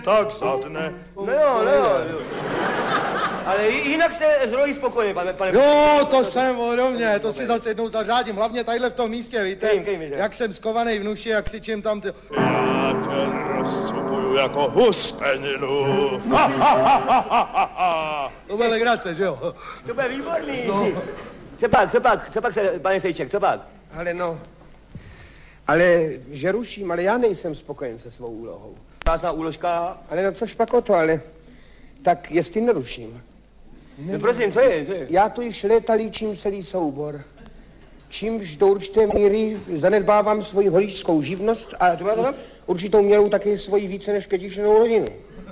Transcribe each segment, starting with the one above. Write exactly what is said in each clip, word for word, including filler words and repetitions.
tak zadne. No jo, no jo. Ale jinak jste s rolí spokojený, pane, pane... Jo, to jsem podobně, to si zase jednou zařádím, hlavně tadyhle v tom místě, víte, kejm, kejm, kejm. jak jsem skovanej v nuši a křičím tam ty... Já tě rozcupuju jako husteninu. To bude legrace, že jo? To bude výborný. No. Co pak, co pak, co pak se, pane Sejček, co pak? Ale no, ale že ruším, ale já nejsem spokojen se svou úlohou. Krásná úložka. Ale no což pak o to, ale tak jestli neruším. No prosím, co je, co je? Já tu již léta líčím celý soubor. Čímž do určité míry zanedbávám svoji holičskou živnost a určitou měrou taky svoji více než pětičlennou rodinu.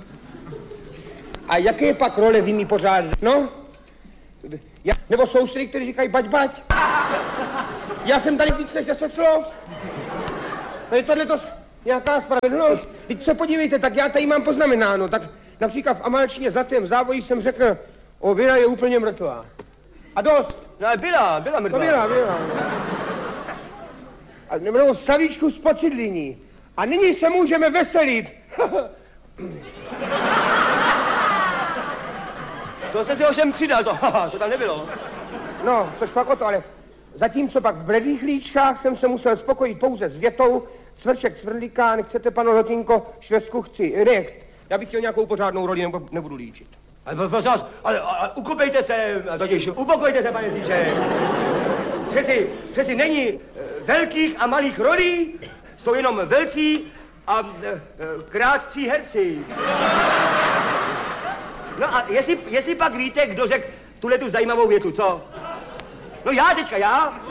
A jaké je pak role vy mi pořád? No? Já, nebo soustředí, kteří říkají bať, bať. Já jsem tady víc než deset slov. No je tohle to nějaká spravedlnost. Teď se podívejte, tak já tady mám poznamenáno. Tak například v amalčině Zlatém závoji jsem řekl, o, Věra je úplně mrtvá. A dost. No ale byla, byla mrtvá. To byla, byla. A nebo Savíčku z Pocidliní. A nyní se můžeme veselit. To jste si ovšem přidal, to, to tam nebylo. No, což pak o to, ale zatímco pak v bledých líčkách jsem se musel spokojit pouze s větou Svrček Svrdlíká, nechcete, pano Lotinko, švestku chci, recht. Já bych chtěl nějakou pořádnou roli, nebo nebudu líčit. Ale prosím vás, ale, ale ukopejte se, totiž upokojte se, pane Sejček. Přeci, přeci není velkých a malých rolí, jsou jenom velcí a e, krátcí herci. No a jestli, jestli pak víte, kdo řekl tuhle tu zajímavou větu, co? No já teďka, já.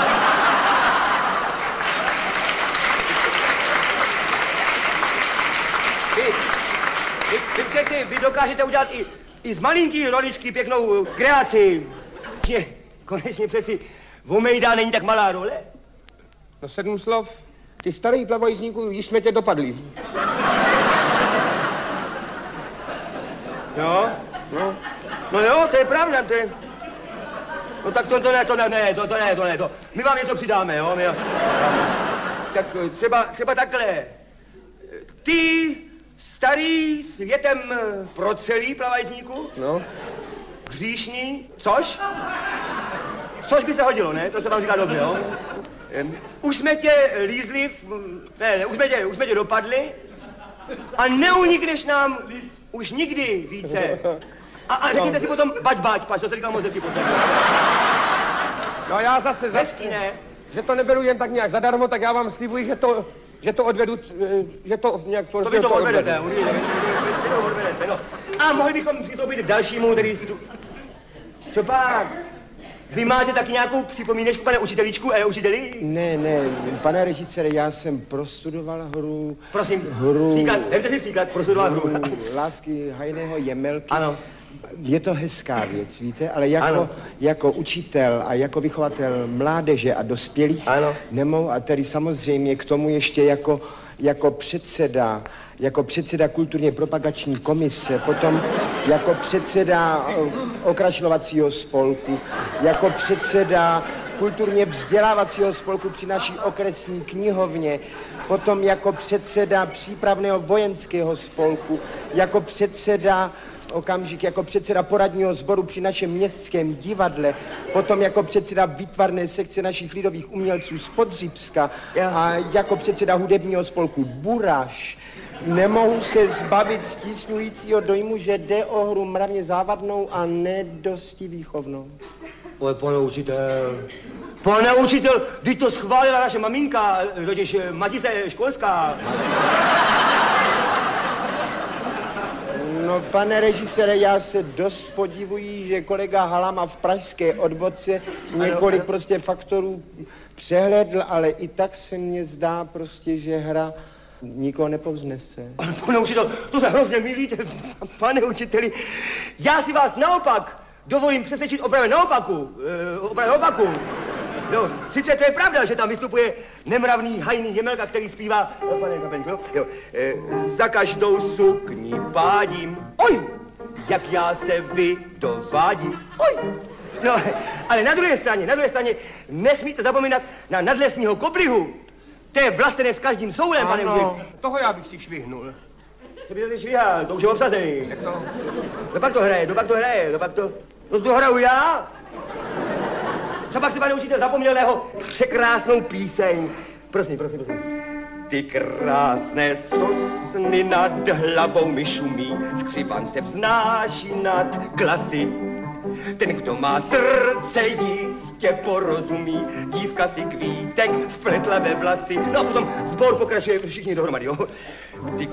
Vy, vy, vy přeci, vy dokážete udělat i, i z malinký roličky pěknou kreaci. Konečně, konečně přeci Vomejda není tak malá role. No sedm slov, ty starý plavojzníku, již jsme tě dopadli. Jo? No. No jo, to je pravda, to je... No tak to, to ne, to ne, ne, to, to ne, to ne, to... My vám něco přidáme, jo? My... Tak třeba, třeba takhle. Ty, starý světem procelý plavajzníku, no. Hříšní, což? Což by se hodilo, ne? To se vám říká dobře, jo? Už jsme tě lízli, v... ne, ne, už jsme tě, už jsme tě dopadli a neunikneš nám už nikdy více. A, a řekněte si potom bať, bať, pač, to se říkal moc hezky posledně. No já zase zase, ne? Že to neberu jen tak nějak zadarmo, tak já vám slibuji, že to, že to odvedu, že to nějak... To vy to odvedete, určitě, vy to odvedete, no. A mohli bychom přistoupit k dalšímu, který si tu... Co pak? Vy máte taky nějakou připomínečku, pane učitelíčku, eh, učiteli? Ne, ne, pane režisére, já jsem prostudoval hru... Prosím, hru... příklad, dejte si příklad, prostudoval hru. hru Lásky Hajného Jemelky. Ano. Je to hezká věc, víte, ale jako, jako učitel a jako vychovatel mládeže a dospělých ano. nemohu, a tedy samozřejmě k tomu ještě jako, jako předseda, jako předseda kulturně propagační komise, potom jako předseda okrašlovacího spolku, jako předseda kulturně vzdělávacího spolku při naší okresní knihovně, potom jako předseda přípravného vojenského spolku, jako předseda okamžik jako předseda poradního sboru při našem městském divadle, potom jako předseda výtvarné sekce našich lidových umělců z Podřibska a jako předseda hudebního spolku Buraš. Nemohu se zbavit stísňujícího dojmu, že jde o hru mravně závadnou a nedosti výchovnou. Ale pane učitel, pane učitel, když to schválila naše maminka, totiž Matice Školská. No, pane režisére, já se dost podivuji, že kolega Halama v pražské odvodce několik ano, prostě faktorů přehlédl, ale i tak se mně zdá prostě, že hra nikoho nepovznese. Ale pane učitel, to se hrozně milíte, pane učiteli. Já si vás naopak dovolím přesvědčit o pravém naopaku, o pravém naopaku. No, sice to je pravda, že tam vystupuje nemravný hajný Jemelka, který zpívá, oh, pane Kapeňko, jo, jo, e, za každou sukní pádím, oj, jak já se vydovádím, oj. No, ale na druhé straně, na druhé straně nesmíte zapomínat na nadlesního koblihu. To je vlastené s každým soulem, pane Ano, toho já bych si švihnul. Co by to švihal, to už je obsazený. Tak to... No pak to hraje, no pak to hraje, no pak to... No to hraju já. Co pak si, pane učitel, zapomněl na jeho překrásnou píseň. Prosím, prosím, prosím. Ty krásné sosny nad hlavou mi šumí, skřivan se vznáší nad klasy. Ten, kdo má srdce, jistě porozumí, dívka si kvítek vpletla ve vlasy. No a potom sbor pokračuje všichni dohromady, jo. Ty